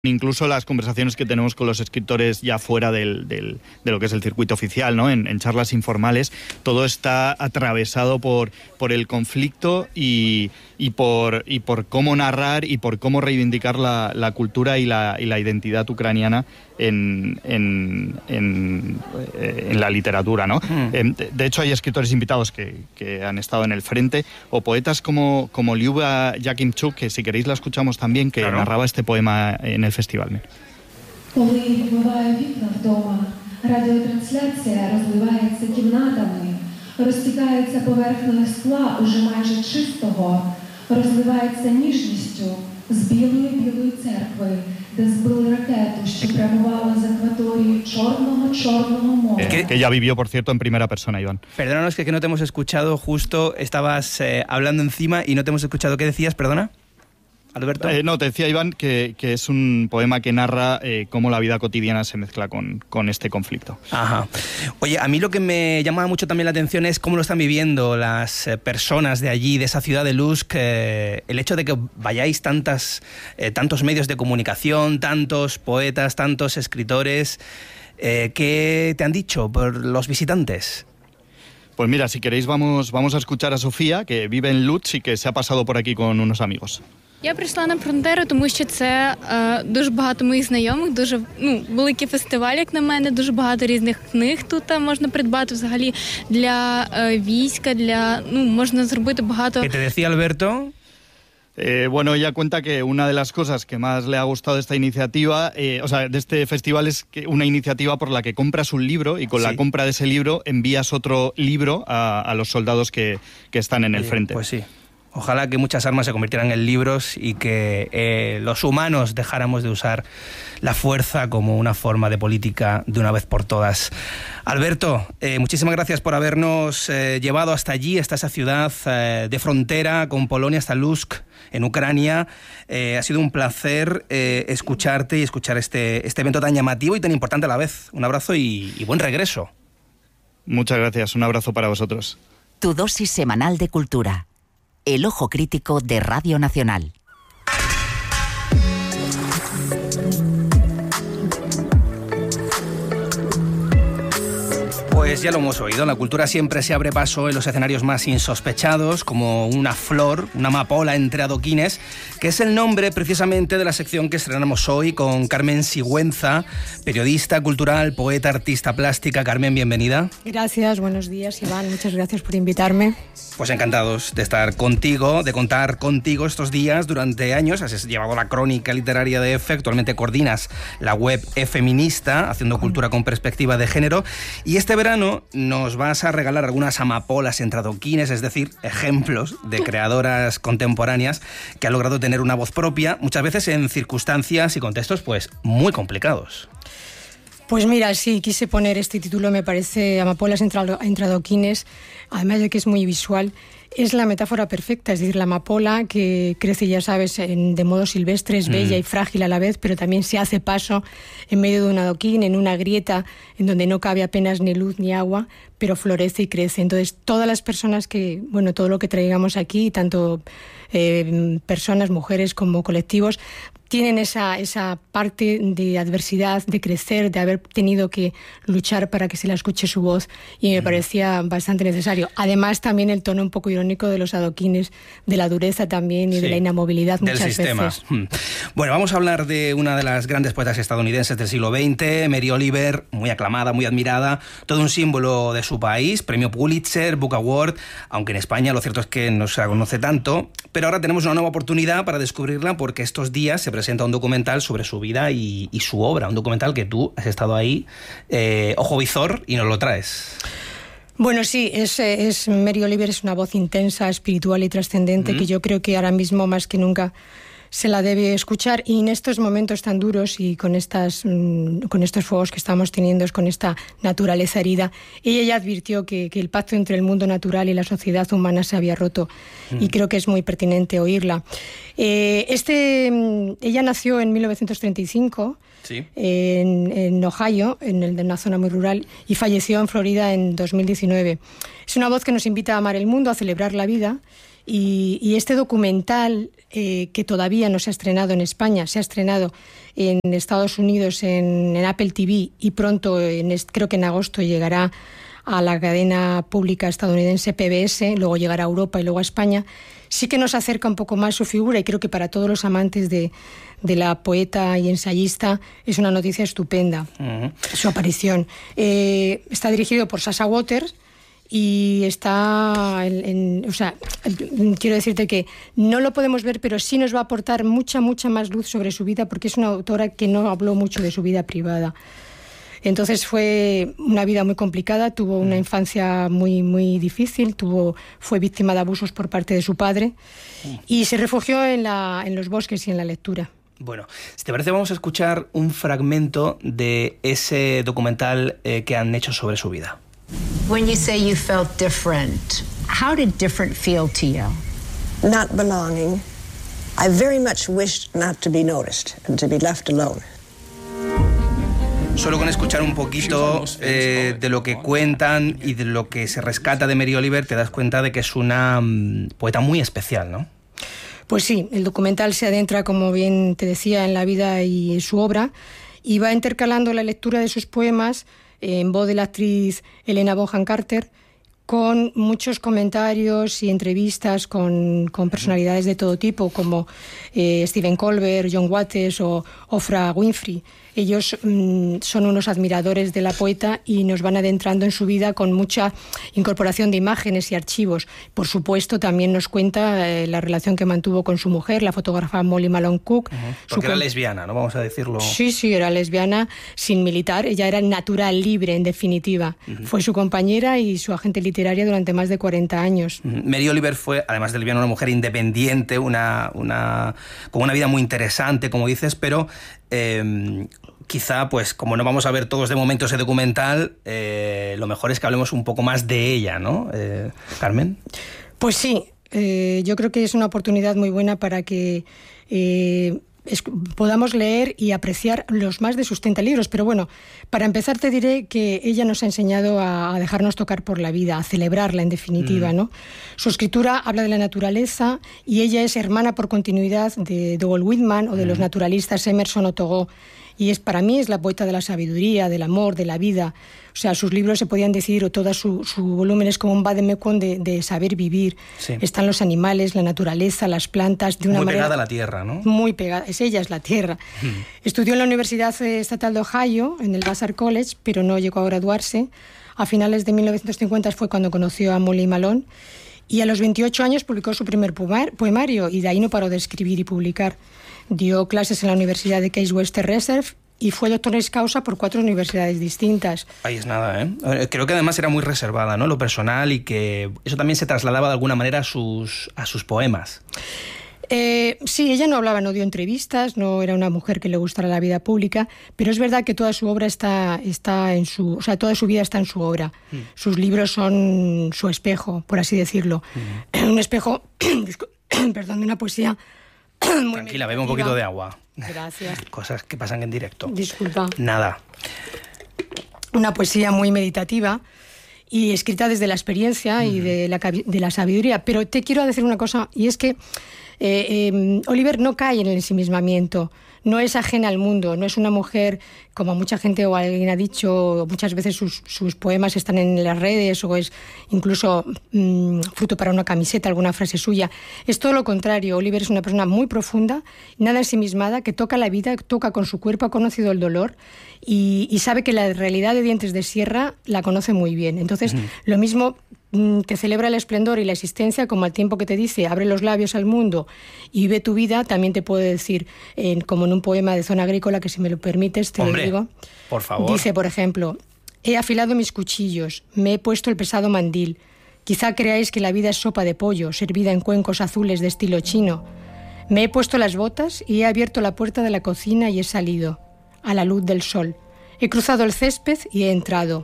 Incluso las conversaciones que tenemos con los escritores ya fuera de lo que es el circuito oficial, ¿no? En charlas informales, todo está atravesado por el conflicto y por cómo narrar y por cómo reivindicar la cultura y la identidad ucraniana en la literatura, ¿no? De hecho, hay escritores invitados que han estado en el frente, o poetas como Lyuba Yakimchuk, que si queréis la escuchamos también, que narraba este poema en el festival. Коли вмиваю вікна вдома, радіотрансляція розливається кімнатами, розтікається поверхнею скла уже майже чистого, розливається ніжністю з білої церкви, де збили ракету, що прямувала з акваторії Чорного моря. Que ya vivió, por cierto, en primera persona, Iván. Perdónanos que no te hemos escuchado, justo estabas hablando encima y no te hemos escuchado. ¿Qué decías, perdona? Alberto. No, te decía, Iván, que es un poema que narra cómo la vida cotidiana se mezcla con este conflicto. Ajá. Oye, a mí lo que me llama mucho también la atención es cómo lo están viviendo las personas de allí, de esa ciudad de Lutsk, el hecho de que vayáis tantos medios de comunicación, tantos poetas, tantos escritores. ¿Qué te han dicho por los visitantes? Pues mira, si queréis vamos a escuchar a Sofía, que vive en Lutsk y que se ha pasado por aquí con unos amigos. Я прийшла на фронтеру, тому що це дуже багато моїх знайомих, дуже великий фестиваль, як на мене, дуже багато різних книг тут можна придбати взагалі для війська, можна зробити багато. ¿Qué te decía Alberto? Bueno, ella cuenta que una de las cosas que más le ha gustado de esta iniciativa, de este festival, es que una iniciativa por la que compras un libro y con la compra de ese libro envías otro libro a los soldados que están en el frente. Pues sí. Ojalá que muchas armas se convirtieran en libros y que los humanos dejáramos de usar la fuerza como una forma de política de una vez por todas. Alberto, muchísimas gracias por habernos llevado hasta allí, hasta esa ciudad de frontera con Polonia, hasta Lutsk, en Ucrania. Ha sido un placer escucharte y escuchar este evento tan llamativo y tan importante a la vez. Un abrazo y buen regreso. Muchas gracias, un abrazo para vosotros. Tu dosis semanal de cultura. El ojo crítico de Radio Nacional. Pues ya lo hemos oído, la cultura siempre se abre paso en los escenarios más insospechados, como una flor, una amapola entre adoquines, que es el nombre precisamente de la sección que estrenamos hoy con Carmen Sigüenza, periodista cultural, poeta, artista plástica. Carmen, bienvenida. Gracias, buenos días, Iván, muchas gracias por invitarme. Pues encantados de estar contigo, de contar contigo estos días. Durante años has llevado la crónica literaria de EFE, actualmente coordinas la web E-Feminista, haciendo cultura con perspectiva de género, y este verano nos vas a regalar algunas amapolas entre adoquines, es decir, ejemplos de creadoras contemporáneas que han logrado tener una voz propia, muchas veces en circunstancias y contextos pues muy complicados. Pues mira, sí, quise poner este título, me parece, Amapolas entre adoquines, además de que es muy visual. Es la metáfora perfecta, es decir, la amapola que crece, ya sabes, de modo silvestre, es bella y frágil a la vez, pero también se hace paso en medio de un adoquín, en una grieta en donde no cabe apenas ni luz ni agua, pero florece y crece. Entonces, todas las personas todo lo que traigamos aquí, tanto personas, mujeres como colectivos, tienen esa parte de adversidad, de crecer, de haber tenido que luchar para que se la escuche su voz, y me parecía bastante necesario. Además, también el tono un poco irónico de los adoquines, de la dureza también y de la inamovilidad muchas del sistema. Veces. Bueno, vamos a hablar de una de las grandes poetas estadounidenses del siglo XX, Mary Oliver, muy aclamada, muy admirada, todo un símbolo de su país, premio Pulitzer, Book Award, aunque en España lo cierto es que no se la conoce tanto, pero ahora tenemos una nueva oportunidad para descubrirla porque estos días se presenta un documental sobre su vida y su obra, un documental que tú has estado ahí, ojo visor, y nos lo traes. Bueno, sí, Mary Oliver es una voz intensa, espiritual y trascendente que yo creo que ahora mismo más que nunca se la debe escuchar, y en estos momentos tan duros y con estos fuegos que estamos teniendo, con esta naturaleza herida, ella ya advirtió que el pacto entre el mundo natural y la sociedad humana se había roto, y creo que es muy pertinente oírla. Ella nació en 1935 ¿Sí? en Ohio, en una zona muy rural, y falleció en Florida en 2019. Es una voz que nos invita a amar el mundo, a celebrar la vida, Y este documental, que todavía no se ha estrenado en España, se ha estrenado en Estados Unidos en Apple TV y pronto, creo que en agosto, llegará a la cadena pública estadounidense PBS, luego llegará a Europa y luego a España, sí que nos acerca un poco más su figura, y creo que para todos los amantes de la poeta y ensayista es una noticia estupenda, su aparición. Está dirigido por Sasha Waters y está quiero decirte que no lo podemos ver, pero sí nos va a aportar mucha más luz sobre su vida, porque es una autora que no habló mucho de su vida privada. Entonces fue una vida muy complicada, tuvo una infancia muy difícil, fue víctima de abusos por parte de su padre y se refugió en los bosques y en la lectura. Bueno, si te parece, vamos a escuchar un fragmento de ese documental que han hecho sobre su vida. When you say you felt different, how did different feel to you? Not belonging. I very much wished not to be noticed and to be left alone. Solo con escuchar un poquito de lo que cuentan y de lo que se rescata de Mary Oliver, te das cuenta de que es una poeta muy especial, ¿no? Pues sí, el documental se adentra, como bien te decía, en la vida y en su obra, y va intercalando la lectura de sus poemas en voz de la actriz Helena Bonham Carter, con muchos comentarios y entrevistas con personalidades de todo tipo, como Stephen Colbert, John Watts o Oprah Winfrey. Ellos son unos admiradores de la poeta y nos van adentrando en su vida con mucha incorporación de imágenes y archivos. Por supuesto, también nos cuenta la relación que mantuvo con su mujer, la fotógrafa Molly Malone Cook. Porque era lesbiana, ¿no? Vamos a decirlo. Sí, era lesbiana, sin militar. Ella era natural, libre, en definitiva. Fue su compañera y su agente literaria durante más de 40 años. Mary Oliver fue, además de lesbiana, una mujer independiente, con una vida muy interesante, como dices, pero quizá, pues, como no vamos a ver todos de momento ese documental, lo mejor es que hablemos un poco más de ella, ¿no? Carmen. Pues sí, yo creo que es una oportunidad muy buena para que podamos leer y apreciar los más de sus 30 libros. Pero bueno, para empezar te diré que ella nos ha enseñado a dejarnos tocar por la vida, a celebrarla en definitiva, ¿no? Su escritura habla de la naturaleza y ella es hermana por continuidad de Walt Whitman o de los naturalistas Emerson o Thoreau. Y para mí es la poeta de la sabiduría, del amor, de la vida. O sea, sus libros se podían decir, o todo su volumen es como un vademecum de saber vivir. Sí. Están los animales, la naturaleza, las plantas, de una muy manera... Muy pegada a la tierra, ¿no? Muy pegada, ella es la tierra. Estudió en la Universidad Estatal de Ohio, en el Vassar College, pero no llegó a graduarse. A finales de 1950 fue cuando conoció a Molly Malone, y a los 28 años publicó su primer poemario, y de ahí no paró de escribir y publicar. Dio clases en la Universidad de Case Western Reserve y fue doctoris causa por 4 universidades distintas. Ahí es nada, ¿eh? Creo que además era muy reservada, ¿no? Lo personal, y que eso también se trasladaba de alguna manera a sus poemas. Sí, ella no hablaba, no dio entrevistas, no era una mujer que le gustara la vida pública, pero es verdad que toda su obra está en su... O sea, toda su vida está en su obra. Sus libros son su espejo, por así decirlo. Un espejo, perdón, de una poesía... Tranquila, bebe un poquito de agua. Gracias. Cosas que pasan en directo. Disculpa. Nada. Una poesía muy meditativa y escrita desde la experiencia y de la sabiduría. Pero te quiero decir una cosa, y es que Oliver no cae en el ensimismamiento, no es ajena al mundo, no es una mujer, como mucha gente o alguien ha dicho, muchas veces sus poemas están en las redes o es incluso fruto para una camiseta, alguna frase suya. Es todo lo contrario. Oliver es una persona muy profunda, nada ensimismada, que toca la vida, toca con su cuerpo, ha conocido el dolor y sabe que la realidad de Dientes de Sierra la conoce muy bien. Entonces, lo mismo que celebra el esplendor y la existencia, como al tiempo que te dice, abre los labios al mundo y vive tu vida, también te puede decir, como en un poema de Zona Agrícola, que si me lo permites, te lo digo. Por favor. Dice, por ejemplo, he afilado mis cuchillos, me he puesto el pesado mandil. Quizá creáis que la vida es sopa de pollo, servida en cuencos azules de estilo chino. Me he puesto las botas y he abierto la puerta de la cocina y he salido, a la luz del sol. He cruzado el césped y he entrado.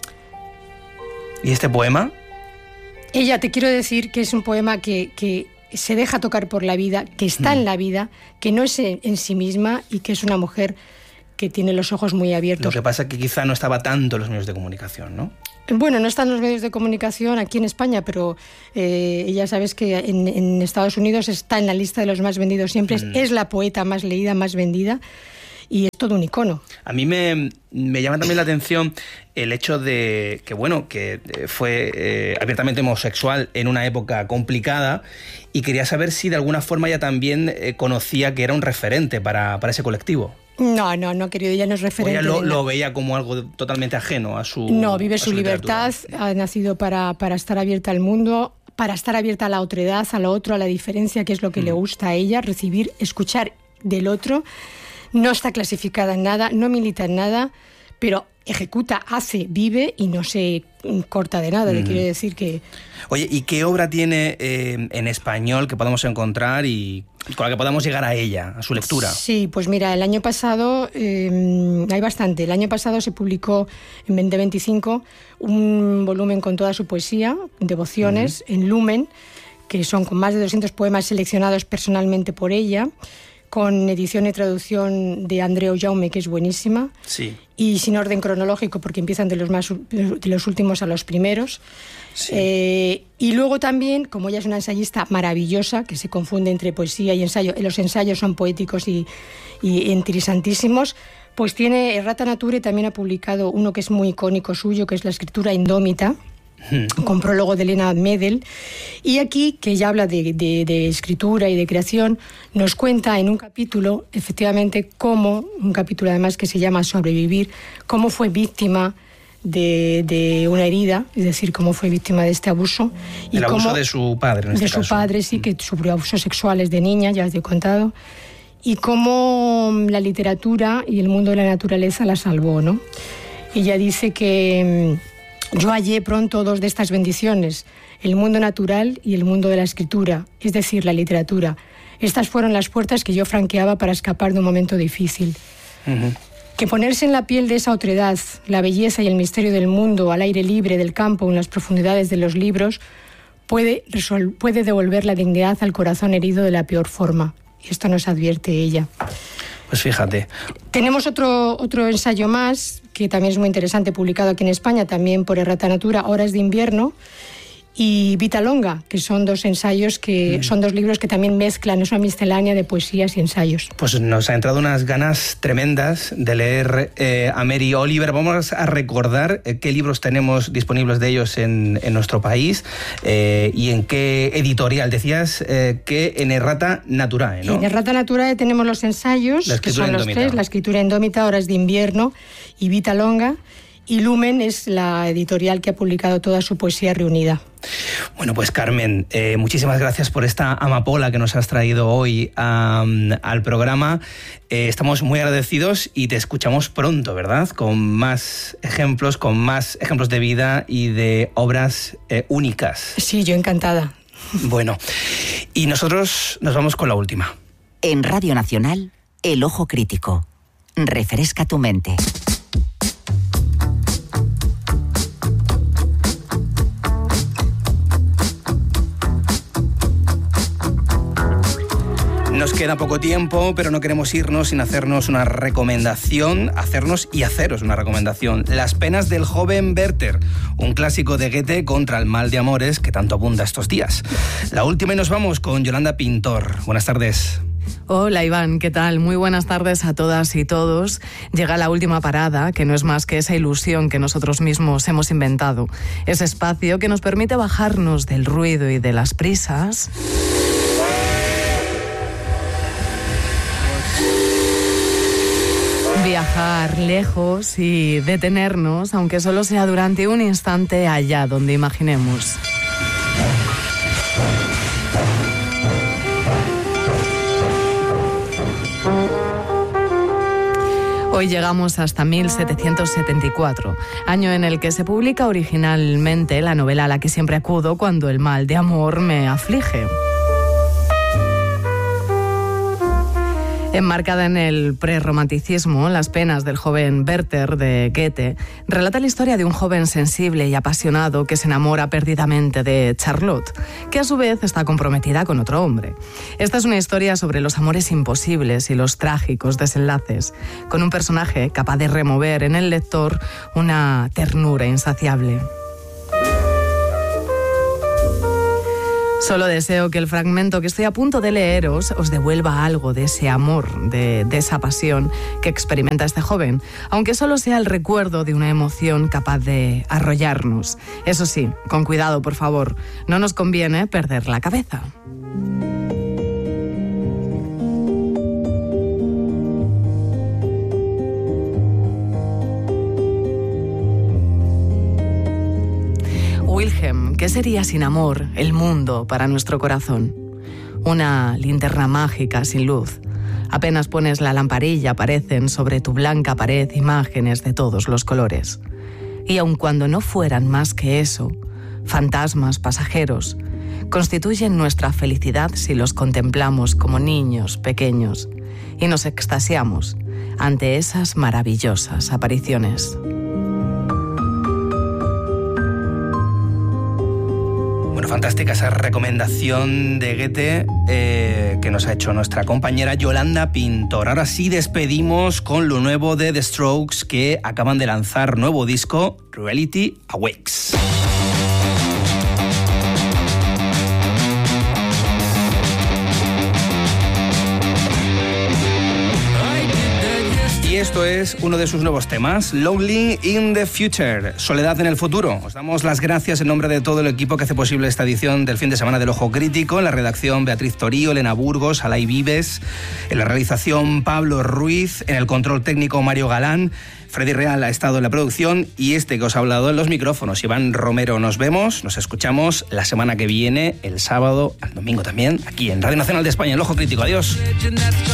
¿Y este poema? Ella, te quiero decir que es un poema que se deja tocar por la vida, que está en la vida, que no es en sí misma y que es una mujer que tiene los ojos muy abiertos. Lo que pasa es que quizá no estaba tanto en los medios de comunicación, ¿no? Bueno, no están los medios de comunicación aquí en España, pero ya sabes que en Estados Unidos está en la lista de los más vendidos siempre. Es la poeta más leída, más vendida, y es todo un icono. A mí me llama también la atención el hecho de que, bueno, que fue abiertamente homosexual en una época complicada, y quería saber si de alguna forma ella también conocía que era un referente para ese colectivo. No, querido, ella no es referente. O ella lo veía como algo totalmente ajeno a su... No, vive su libertad, ha nacido para estar abierta al mundo, para estar abierta a la otredad, a lo otro, a la diferencia, que es lo que le gusta a ella, recibir, escuchar del otro. No está clasificada en nada, no milita en nada, pero ejecuta, hace, vive y no se corta de nada. Le quiero decir que... Oye, ¿y qué obra tiene en español que podamos encontrar y con la que podamos llegar a ella, a su lectura? Sí, pues mira, el año pasado hay bastante. El año pasado se publicó en 2025 un volumen con toda su poesía, Devociones, en Lumen, que son con más de 200 poemas seleccionados personalmente por ella, con edición y traducción de Andreu Jaume, que es buenísima, sí, y sin orden cronológico, porque empiezan de los últimos a los primeros. Sí. Y luego también, como ella es una ensayista maravillosa, que se confunde entre poesía y ensayo, los ensayos son poéticos y interesantísimos, pues tiene Errata Naturae, también ha publicado uno que es muy icónico suyo, que es La escritura indómita, con prólogo de Elena Medel, y aquí, que ya habla de escritura y de creación, nos cuenta en un capítulo, efectivamente, cómo, un capítulo además que se llama Sobrevivir, cómo fue víctima de una herida, es decir, cómo fue víctima de este abuso. Y el abuso de su padre, en este caso. De su padre, sí, que sufrió abusos sexuales de niña, ya te he contado, y cómo la literatura y el mundo de la naturaleza la salvó, ¿no? Ella dice que... Yo hallé pronto dos de estas bendiciones, el mundo natural y el mundo de la escritura, es decir, la literatura. Estas fueron las puertas que yo franqueaba para escapar de un momento difícil. Que ponerse en la piel de esa otredad, la belleza y el misterio del mundo, al aire libre del campo, en las profundidades de los libros, puede devolver la dignidad al corazón herido de la peor forma. Y esto nos advierte ella. Pues fíjate. Tenemos otro ensayo más, que también es muy interesante, publicado aquí en España, también por Errata Naturae, Horas de invierno, y Vita Longa, que son dos ensayos son dos libros que también mezclan, es una miscelánea de poesías y ensayos. Pues nos ha entrado unas ganas tremendas de leer a Mary Oliver. Vamos a recordar qué libros tenemos disponibles de ellos en nuestro país y en qué editorial. Decías que en Errata Naturae, ¿no? En Errata Naturae tenemos los ensayos, que son los tres, La escritura indómita, Horas de invierno y Vita Longa. Y Lumen es la editorial que ha publicado toda su poesía reunida. Bueno, pues Carmen, muchísimas gracias por esta amapola que nos has traído hoy al programa. Estamos muy agradecidos y te escuchamos pronto, ¿verdad? Con más ejemplos de vida y de obras únicas. Sí, yo encantada. Bueno, y nosotros nos vamos con la última. En Radio Nacional, El Ojo Crítico. Refresca tu mente. Nos queda poco tiempo, pero no queremos irnos sin hacernos una recomendación, haceros una recomendación. Las penas del joven Werther, un clásico de Goethe contra el mal de amores que tanto abunda estos días. La última y nos vamos con Yolanda Pintor. Buenas tardes. Hola Iván, ¿qué tal? Muy buenas tardes a todas y todos. Llega la última parada, que no es más que esa ilusión que nosotros mismos hemos inventado. Ese espacio que nos permite bajarnos del ruido y de las prisas... viajar lejos y detenernos, aunque solo sea durante un instante, allá donde imaginemos. Hoy llegamos hasta 1774, año en el que se publica originalmente la novela a la que siempre acudo cuando el mal de amor me aflige. Enmarcada en el prerromanticismo, Las penas del joven Werther de Goethe relata la historia de un joven sensible y apasionado que se enamora perdidamente de Charlotte, que a su vez está comprometida con otro hombre. Esta es una historia sobre los amores imposibles y los trágicos desenlaces, con un personaje capaz de remover en el lector una ternura insaciable. Solo deseo que el fragmento que estoy a punto de leeros os devuelva algo de ese amor, de esa pasión que experimenta este joven, aunque solo sea el recuerdo de una emoción capaz de arrollarnos. Eso sí, con cuidado, por favor, no nos conviene perder la cabeza. Wilhelm, ¿qué sería sin amor el mundo para nuestro corazón? Una linterna mágica sin luz. Apenas pones la lamparilla, aparecen sobre tu blanca pared imágenes de todos los colores. Y aun cuando no fueran más que eso, fantasmas pasajeros, constituyen nuestra felicidad si los contemplamos como niños pequeños y nos extasiamos ante esas maravillosas apariciones. Fantástica esa recomendación de Goethe que nos ha hecho nuestra compañera Yolanda Pintor. Ahora sí despedimos con lo nuevo de The Strokes, que acaban de lanzar nuevo disco, Reality Awakes. Y esto es uno de sus nuevos temas, Lonely in the Future, Soledad en el futuro. Os damos las gracias en nombre de todo el equipo que hace posible esta edición del fin de semana del Ojo Crítico. En la redacción, Beatriz Torío, Elena Burgos, Alay Vives. En la realización, Pablo Ruiz. En el control técnico, Mario Galán. Freddy Real ha estado en la producción y este que os ha hablado en los micrófonos, Iván Romero. Nos vemos, nos escuchamos la semana que viene, el sábado, el domingo también, aquí en Radio Nacional de España, el Ojo Crítico. Adiós.